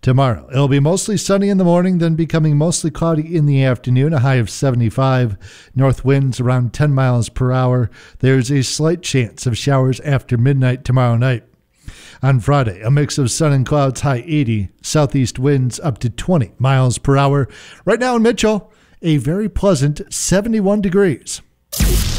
Tomorrow, it'll be mostly sunny in the morning, then becoming mostly cloudy in the afternoon, a high of 75. North winds around 10 miles per hour. There's a slight chance of showers after midnight tomorrow night. On Friday, a mix of sun and clouds, high 80. Southeast winds up to 20 miles per hour. Right now in Mitchell, a very pleasant 71 degrees.